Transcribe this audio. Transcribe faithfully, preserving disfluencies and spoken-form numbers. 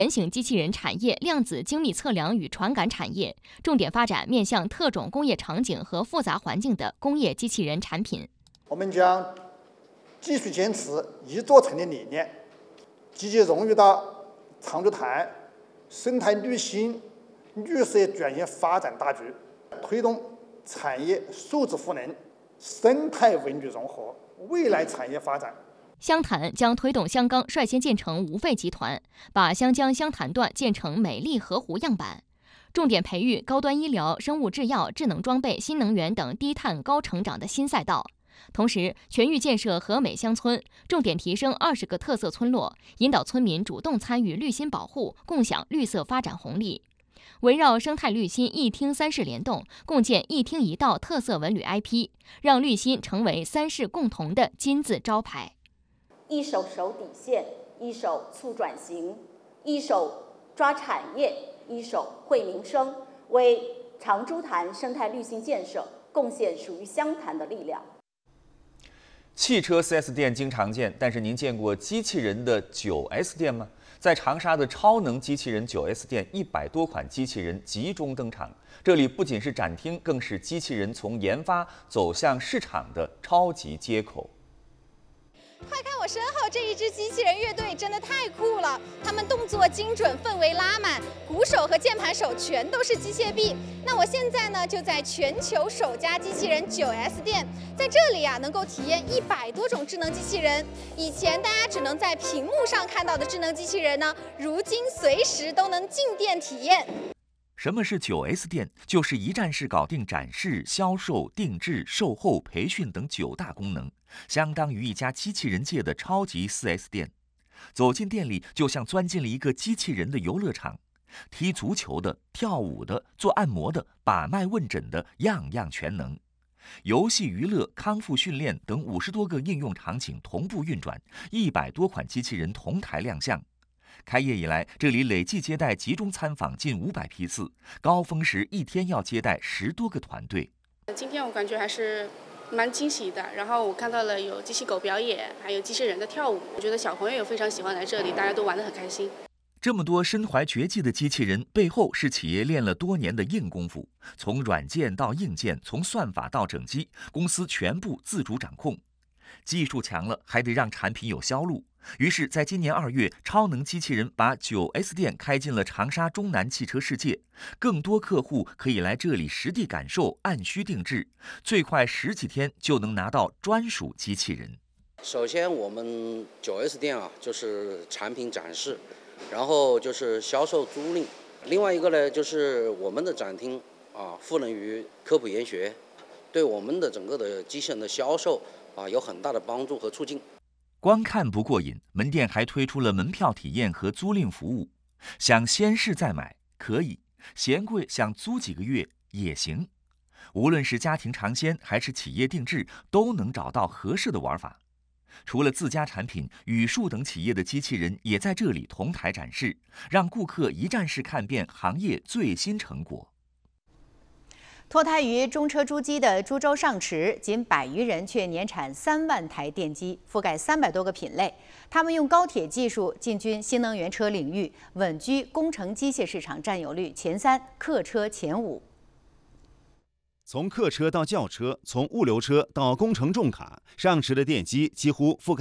人形机器人产业、量子精密测量与传感产业，重点发展面向特种工业场景和复杂环境的工业机器人产品。 我们将继续坚持一座城的理念，积极融入到常州台生态绿新、绿色转型发展大局，推动产业数字赋能、生态文旅融合、未来产业发展。 湘潭将推动湘钢率先建成无废集团，把湘江湘潭段建成美丽河湖样板，重点培育高端医疗、生物制药、智能装备、新能源等低碳高成长的新赛道。同时，全域建设和美乡村，重点提升二十个特色村落，引导村民主动参与绿心保护，共享绿色发展红利。围绕生态绿心一厅三市联动，共建一厅一道特色文旅 I P， 让绿心成为三市共同的金字招牌。 一手守底线，一手促转型，一手抓产业，一手惠民生，为长株潭生态绿心建设贡献属于湘潭的力量。 汽车 四 S 店经常见，但是您见过机器人的九 S 店吗？在长沙的超能机器人九 S 店，一百多款机器人集中登场。这里不仅是展厅，更是机器人从研发走向市场的超级接口。 快看我身后这一支机器人乐队，真的太酷了！他们动作精准，氛围拉满，鼓手和键盘手全都是机械臂。那我现在呢，就在全球首家机器人九 S 店，在这里啊，能够体验一百多种智能机器人。以前大家只能在屏幕上看到的智能机器人呢，如今随时都能进店体验。 什么是九 S 店？就是一站式搞定展示、销售、定制、售后、培训等九大功能，相当于一家机器人界的超级 四 S 店。走进店里，就像钻进了一个机器人的游乐场，踢足球的、跳舞的、做按摩的、把脉问诊的，样样全能。游戏、娱乐、康复、训练等五十多个应用场景同步运转，一百多款机器人同台亮相。开业以来，这里累计接待集中参访近五百批次，高峰时一天要接待十多个团队。 今天我感觉还是蛮惊喜的，然后我看到了有机器狗表演，还有机器人的跳舞，我觉得小朋友也非常喜欢来这里，大家都玩得很开心。 这么多身怀绝技的机器人，背后是企业练了多年的硬功夫，从软件到硬件，从算法到整机，公司全部自主掌控。技术强了，还得让产品有销路。于是，在今年二月，超能机器人把九 S 店开进了长沙中南汽车世界，更多客户可以来这里实地感受，按需定制，最快十几天就能拿到专属机器人。 首先，我们九 S 店啊，就是产品展示，然后就是销售租赁。另外一个呢，就是我们的展厅啊，赋能于科普研学，对我们的整个的机器人的销售啊有很大的帮助和促进。 光看不过瘾，门店还推出了门票体验和租赁服务。想先试再买可以，嫌贵想租几个月也行。无论是家庭尝鲜还是企业定制，都能找到合适的玩法。除了自家产品，宇树等企业的机器人也在这里同台展示，让顾客一站式看遍行业最新成果。 脱胎于中车珠玑的株洲上池，仅百余人却年产三万台电机，覆盖三百多个品类。他们用高铁技术进军新能源车领域，稳居工程机械市场占有率前三，客车前五。 从客车到轿车，从物流车到工程重卡，上池的电机几乎覆盖